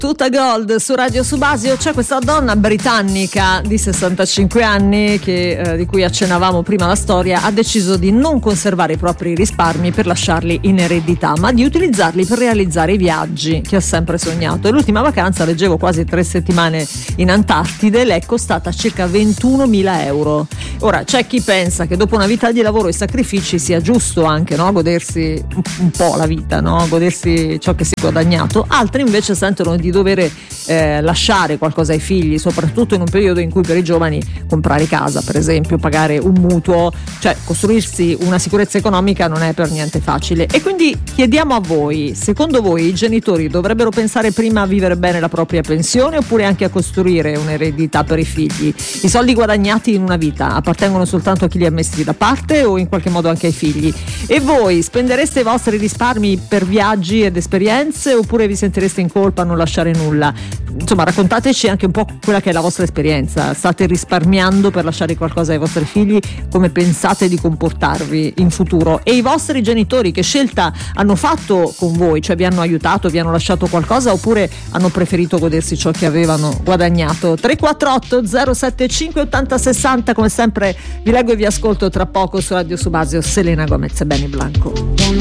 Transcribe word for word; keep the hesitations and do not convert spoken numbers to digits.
Tutta Gold su Radio Subasio. C'è questa donna britannica di sessantacinque anni che, eh, di cui accennavamo prima la storia, ha deciso di non conservare i propri risparmi per lasciarli in eredità, ma di utilizzarli per realizzare i viaggi che ha sempre sognato. E l'ultima vacanza, leggevo, quasi tre settimane in Antartide, le è costata circa ventunomila euro. Ora, c'è chi pensa che dopo una vita di lavoro e sacrifici sia giusto anche, no, godersi un po' la vita, no, godersi ciò che si è guadagnato. Altri invece sentono di dover eh, lasciare qualcosa ai figli, soprattutto in un periodo in cui per i giovani comprare casa, per esempio, pagare un mutuo, cioè costruirsi una sicurezza economica non è per niente facile. E quindi chiediamo a voi: secondo voi i genitori dovrebbero pensare prima a vivere bene la propria pensione oppure anche a costruire un'eredità per i figli? I soldi guadagnati in una vita appartengono soltanto a chi li ha messi da parte o in qualche modo anche ai figli? E voi spendereste i vostri risparmi per viaggi ed esperienze oppure vi sentireste in colpa a non lasciare nulla? Insomma, raccontateci anche un po' quella che è la vostra esperienza. State risparmiando per lasciare qualcosa ai vostri figli? Come pensate di comportarvi in futuro? E i vostri genitori che scelta hanno fatto con voi? Cioè vi hanno aiutato, vi hanno lasciato qualcosa oppure hanno preferito godersi ciò che avevano guadagnato? tre quattro otto zero sette cinque otto zero sei zero. Come sempre vi leggo e vi ascolto tra poco su Radio Subasio. Selena Gomez e Benny Blanco.